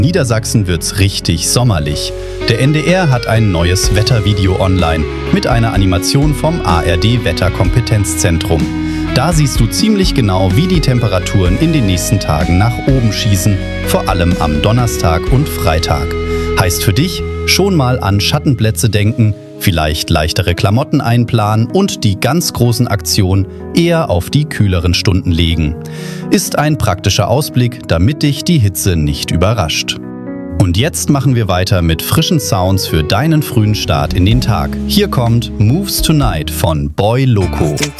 Niedersachsen wird's richtig sommerlich. Der NDR hat ein neues Wettervideo online mit einer Animation vom ARD Wetterkompetenzzentrum. Da siehst du ziemlich genau, wie die Temperaturen in den nächsten Tagen nach oben schießen, vor allem am Donnerstag und Freitag. Heißt für dich, schon mal an Schattenplätze denken, vielleicht leichtere Klamotten einplanen und die ganz großen Aktionen eher auf die kühleren Stunden legen. Ist ein praktischer Ausblick, damit dich die Hitze nicht überrascht. Und jetzt machen wir weiter mit frischen Sounds für deinen frühen Start in den Tag. Hier kommt Moves Tonight von Boy Loco.